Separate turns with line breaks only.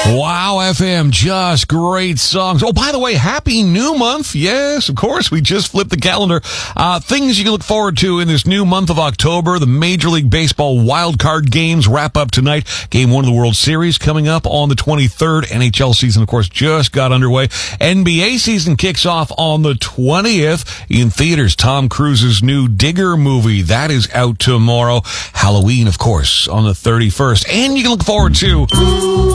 Wow FM, just great songs. Oh, by the way, happy new month. Yes, of course, we just flipped the calendar. Things you can look forward to in this new month of October. The Major League Baseball wildcard games wrap up tonight. Game 1 of the World Series coming up on the 23rd. NHL season, of course, just got underway. NBA season kicks off on the 20th. In theaters, Tom Cruise's new Digger movie. That is out tomorrow. Halloween, of course, on the 31st. And you can look forward to